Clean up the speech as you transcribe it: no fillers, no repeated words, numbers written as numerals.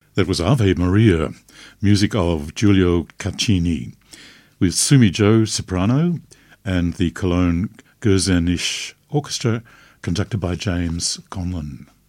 That was Ave Maria, music of Giulio Caccini, with Sumi Jo soprano and the Cologne Gürzenich Orchestra, conducted by James Conlon.